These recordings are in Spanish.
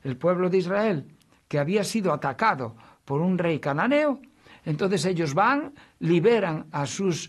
el pueblo de Israel, que había sido atacado por un rey cananeo. Entonces ellos van, liberan a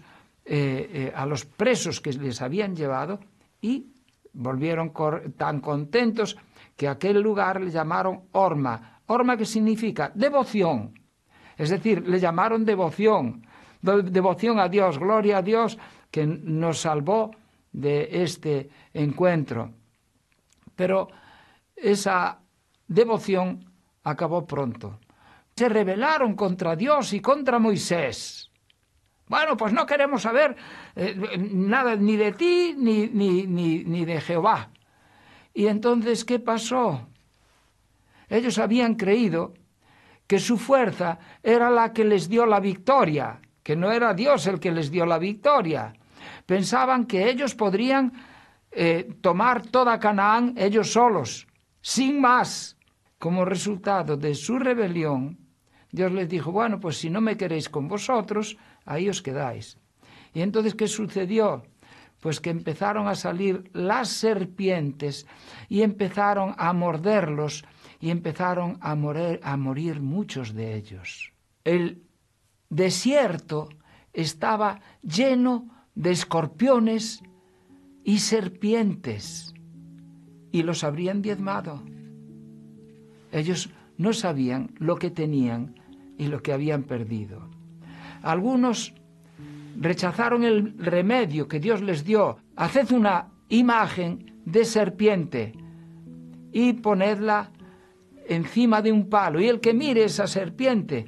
los presos que les habían llevado y volvieron tan contentos que a aquel lugar le llamaron Horma. Horma, que significa devoción. Es decir, le llamaron devoción a Dios, gloria a Dios que nos salvó de este encuentro. Pero esa devoción acabó pronto. Se rebelaron contra Dios y contra Moisés. Bueno, pues no queremos saber nada ni de ti ni de Jehová. Y entonces, ¿qué pasó? Ellos habían creído que su fuerza era la que les dio la victoria, que no era Dios el que les dio la victoria. Pensaban que ellos podrían tomar toda Canaán ellos solos, sin más. Como resultado de su rebelión, Dios les dijo, bueno, pues si no me queréis con vosotros, ahí os quedáis. Y entonces, ¿qué sucedió? Pues que empezaron a salir las serpientes y empezaron a morderlos y empezaron a morir muchos de ellos. El desierto estaba lleno de escorpiones y serpientes y los habrían diezmado. Ellos no sabían lo que tenían y lo que habían perdido. Algunos rechazaron el remedio que Dios les dio. Haced una imagen de serpiente y ponedla encima de un palo, y el que mire esa serpiente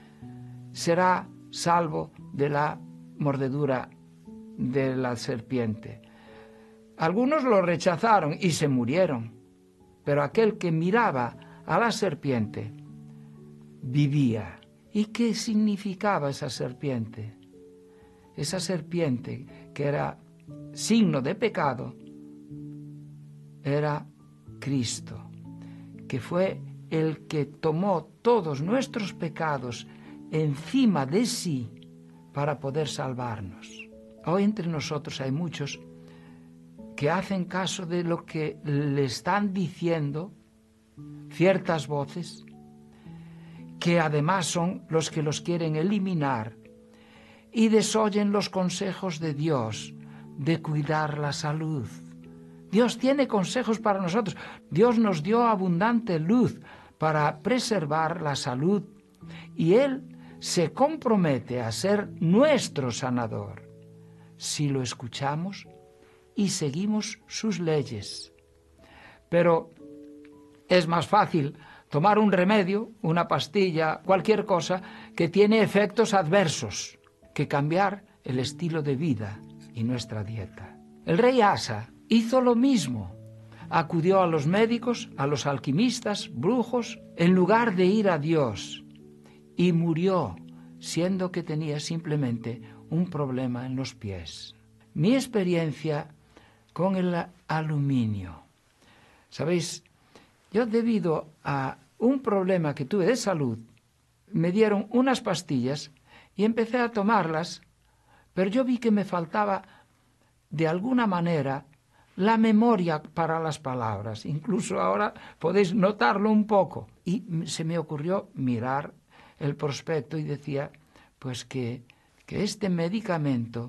será salvo de la mordedura de la serpiente. Algunos lo rechazaron y se murieron, pero aquel que miraba a la serpiente vivía. ¿Y qué significaba esa serpiente? Esa serpiente, que era signo de pecado, era Cristo, que fue el que tomó todos nuestros pecados encima de sí para poder salvarnos. Hoy entre nosotros hay muchos que hacen caso de lo que le están diciendo ciertas voces, que además son los que los quieren eliminar, y desoyen los consejos de Dios de cuidar la salud. Dios tiene consejos para nosotros. Dios nos dio abundante luz para preservar la salud y Él se compromete a ser nuestro sanador si lo escuchamos y seguimos sus leyes. Pero es más fácil tomar un remedio, una pastilla, cualquier cosa que tiene efectos adversos, que cambiar el estilo de vida y nuestra dieta. El rey Asa hizo lo mismo. Acudió a los médicos, a los alquimistas, brujos, en lugar de ir a Dios, y murió, siendo que tenía simplemente un problema en los pies. Mi experiencia con el aluminio. ¿Sabéis? Yo, debido a un problema que tuve de salud, me dieron unas pastillas y empecé a tomarlas, pero yo vi que me faltaba, de alguna manera, la memoria para las palabras. Incluso ahora podéis notarlo un poco. Y se me ocurrió mirar el prospecto y decía, pues que este medicamento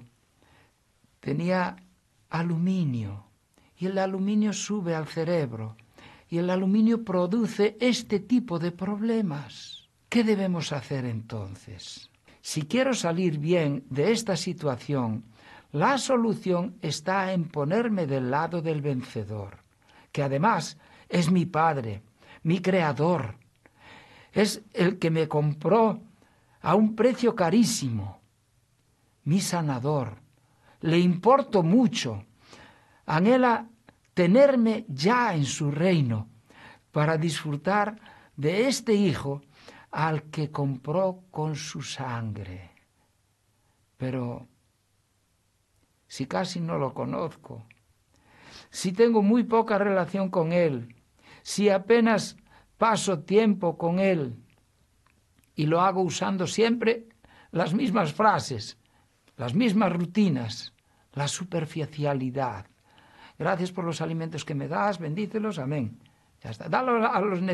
tenía aluminio, y el aluminio sube al cerebro, y el aluminio produce este tipo de problemas. ¿Qué debemos hacer entonces? Si quiero salir bien de esta situación, la solución está en ponerme del lado del vencedor, que además es mi Padre, mi Creador. Es el que me compró a un precio carísimo, mi sanador. Le importo mucho, anhela tenerme ya en su reino para disfrutar de este Hijo al que compró con su sangre. Pero si casi no lo conozco, si tengo muy poca relación con Él, si apenas paso tiempo con Él y lo hago usando siempre las mismas frases, las mismas rutinas, la superficialidad. Gracias por los alimentos que me das, bendícelos, amén. Ya está. Dalo a los